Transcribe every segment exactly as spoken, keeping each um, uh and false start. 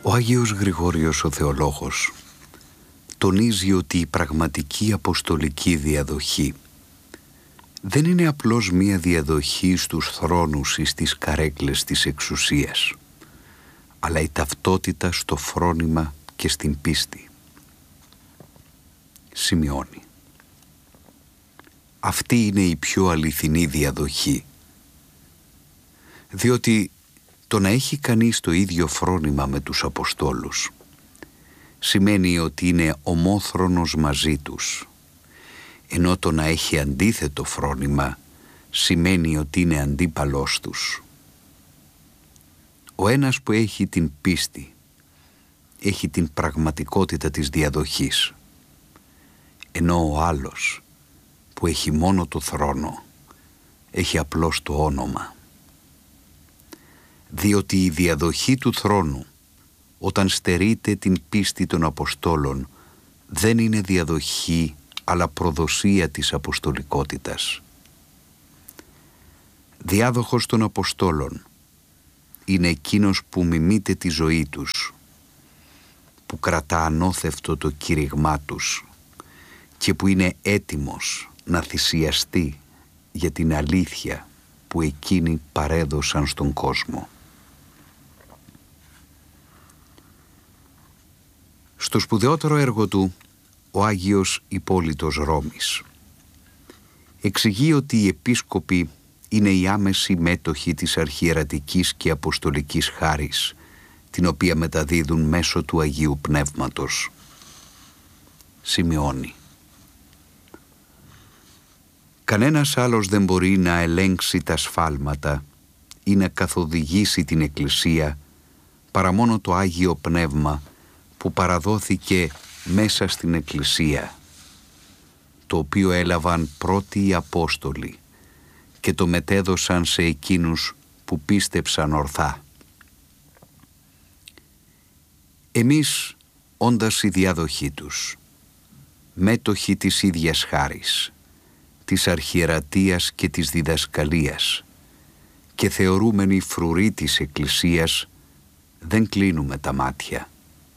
Ο Άγιος Γρηγόριος ο Θεολόγος τονίζει ότι η πραγματική αποστολική διαδοχή δεν είναι απλώς μία διαδοχή στους θρόνους ή στις καρέκλες της εξουσίας, αλλά η ταυτότητα στο φρόνημα και στην πίστη. Σημειώνει: αυτή είναι η πιο αληθινή διαδοχή, διότι το να έχει κανείς το ίδιο φρόνημα με τους Αποστόλους σημαίνει ότι είναι ομόθρονος μαζί τους, ενώ το να έχει αντίθετο φρόνημα σημαίνει ότι είναι αντίπαλός τους. Ο ένας που έχει την πίστη έχει την πραγματικότητα της διαδοχής, ενώ ο άλλος που έχει μόνο το θρόνο έχει απλώς το όνομα. Διότι η διαδοχή του θρόνου, όταν στερείται την πίστη των Αποστόλων, δεν είναι διαδοχή αλλά προδοσία της αποστολικότητας. Διάδοχος των Αποστόλων είναι εκείνος που μιμείται τη ζωή τους, που κρατά ανώθευτο το κήρυγμά τους και που είναι έτοιμος να θυσιαστεί για την αλήθεια που εκείνοι παρέδωσαν στον κόσμο. Στο σπουδαιότερο έργο του, ο Άγιος Υπόλυτος Ρώμης εξηγεί ότι οι επίσκοποι είναι οι άμεσοι μέτοχοι της αρχιερατικής και αποστολικής χάρις, την οποία μεταδίδουν μέσω του Αγίου Πνεύματος. Σημειώνει: κανένας άλλος δεν μπορεί να ελέγξει τα σφάλματα ή να καθοδηγήσει την Εκκλησία παρά μόνο το Άγιο Πνεύμα που παραδόθηκε μέσα στην Εκκλησία, το οποίο έλαβαν πρώτοι οι Απόστολοι και το μετέδωσαν σε εκείνους που πίστεψαν ορθά. Εμείς, όντας οι διάδοχοί τους, μέτοχοι της ίδιας χάρις, της αρχιερατείας και της διδασκαλίας και θεωρούμενοι φρουροί της Εκκλησίας, δεν κλείνουμε τα μάτια.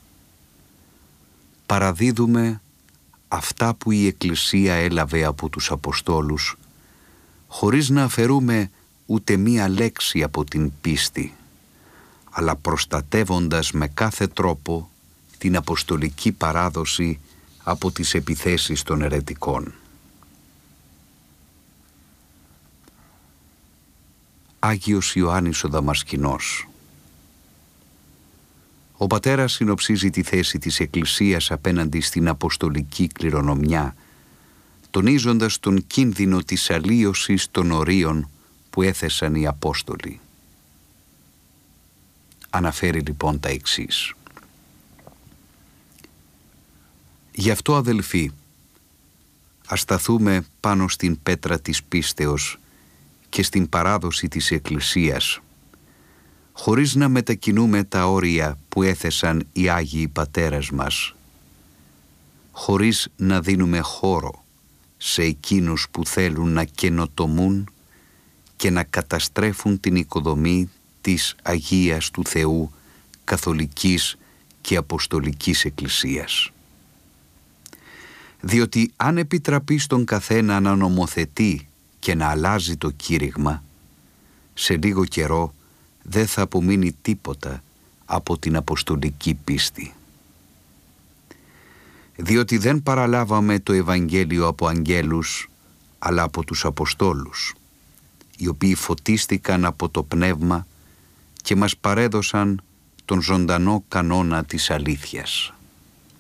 Παραδίδουμε αυτά που η Εκκλησία έλαβε από τους Αποστόλους, χωρίς να αφαιρούμε ούτε μία λέξη από την πίστη, αλλά προστατεύοντας με κάθε τρόπο την αποστολική παράδοση από τις επιθέσεις των αιρετικών. Άγιος Ιωάννης ο Δαμασκηνός. Ο πατέρας συνοψίζει τη θέση της Εκκλησίας απέναντι στην αποστολική κληρονομιά, τονίζοντας τον κίνδυνο της αλλίωσης των ορίων που έθεσαν οι Απόστολοι. Αναφέρει λοιπόν τα εξής: γι' αυτό, αδελφοί, ας σταθούμε πάνω στην πέτρα της πίστεως και στην παράδοση της Εκκλησίας, χωρίς να μετακινούμε τα όρια που έθεσαν οι Άγιοι Πατέρες μας, χωρίς να δίνουμε χώρο σε εκείνους που θέλουν να καινοτομούν και να καταστρέφουν την οικοδομή της Αγίας του Θεού Καθολικής και Αποστολικής Εκκλησίας. Διότι αν επιτραπεί στον καθένα να νομοθετεί και να αλλάζει το κήρυγμα, σε λίγο καιρό δεν θα απομείνει τίποτα από την αποστολική πίστη. Διότι δεν παραλάβαμε το Ευαγγέλιο από αγγέλους, αλλά από τους Αποστόλους, οι οποίοι φωτίστηκαν από το Πνεύμα και μας παρέδωσαν τον ζωντανό κανόνα της αλήθειας.